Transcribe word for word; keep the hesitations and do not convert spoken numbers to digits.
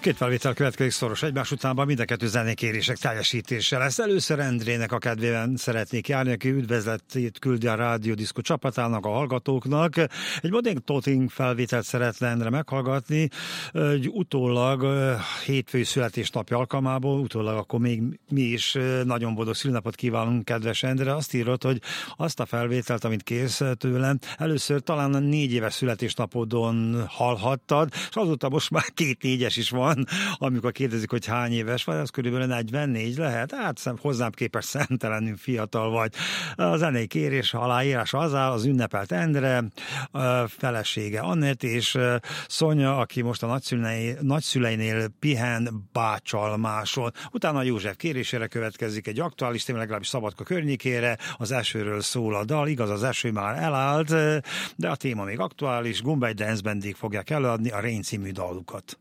Két felvétel következik szoros egymás utánban, mind a kettő zenékérések teljesítése lesz. Először Endrének a kedvében szeretnék járni, aki üdvözletét küldi a Rádió Diszkó csapatának, a hallgatóknak. Egy Modern Talking felvételt szeretne Endre meghallgatni, egy utólag hétfői születésnapja alkalmából, utólag akkor még mi is nagyon boldog szülnapot kívánunk, kedves Endre. Azt írott, hogy azt a felvételt, amit kész tőlem, először talán a négy éves születésnapodon hallhattad, és azóta most már két négyes is van, amikor kérdezik, hogy hány éves vagy, az körülbelül negyvennégy lehet, hát hozzám képest szemtelenül fiatal vagy. A zenei kérés aláírása az áll, az ünnepelt Endre, felesége Annett és Szonya, aki most a nagyszülei, nagyszüleinél pihen Bácsalmáson. Utána József kérésére következik egy aktuális téma, legalábbis Szabadka környékére, az esőről szól a dal, igaz, az eső már elállt, de a téma még aktuális, Gombay Dance Bandék fogják előadni a Rain című dalukat.